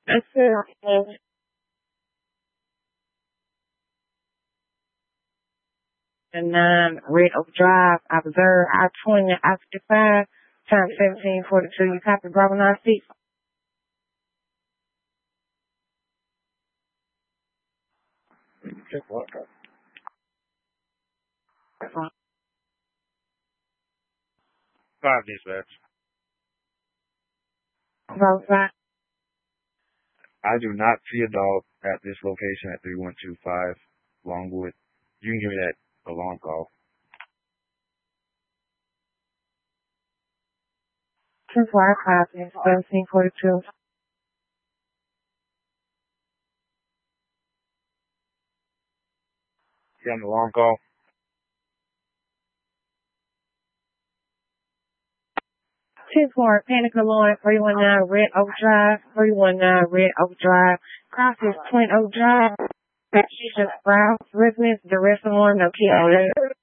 That's it. And 9 Red Oak Drive. Observe I-20, I-55, time 1742. You copy Bravo 96? Just what? 5 dispatch. Bravo 5. I do not see a dog at this location at 3125 Longwood. You can give me that alarm call. 2-4, I copy. 1742. You have an alarm call? 2-4, Panic Alarm, 319 Red Oak Drive, 319 Red Oak Drive. Crosses Twin Oak Drive. Patricia Brown, residence, duress alarm, no key.